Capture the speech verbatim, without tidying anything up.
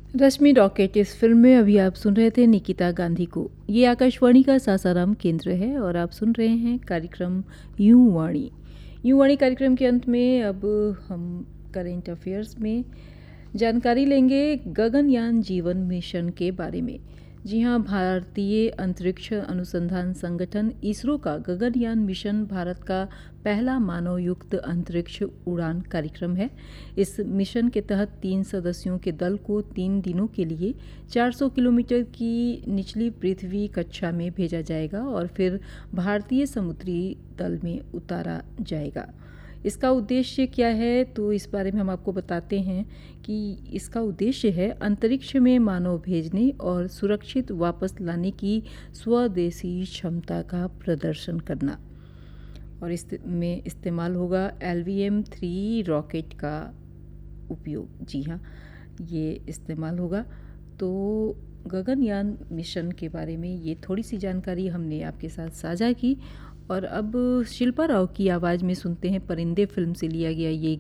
रश्मि rocket इस film में अभी आप सुन रहे थे निकिता गांधी को। ये आकाशवाणी का सासाराम केंद्र है और आप सुन रहे हैं कार्यक्रम यूं वाणी। यूं वाणी कार्यक्रम के अंत में अब हम करेंट अफेयर्स में जानकारी लेंगे गगनयान जीवन मिशन के बारे में। जी हाँ, भारतीय अंतरिक्ष अनुसंधान संगठन इसरो का गगनयान मिशन भारत का पहला मानवयुक्त अंतरिक्ष उड़ान कार्यक्रम है। इस मिशन के तहत तीन सदस्यों के दल को तीन दिनों के लिए चार सौ किलोमीटर की निचली पृथ्वी कक्षा में भेजा जाएगा और फिर भारतीय समुद्री तल में उतारा जाएगा। इसका उद्देश्य क्या है, तो इस बारे में हम आपको बताते हैं कि इसका उद्देश्य है अंतरिक्ष में मानव भेजने और सुरक्षित वापस लाने की स्वदेशी क्षमता का प्रदर्शन करना। और इस में इस्तेमाल होगा L V M three rocket का उपयोग। जी हाँ, ये इस्तेमाल होगा। तो गगनयान मिशन के बारे में ये थोड़ी सी जानकारी हमने आपके साथ साझा की। और अब शिल्पा राव की आवाज़ में सुनते हैं परिंदे फिल्म से लिया गया ये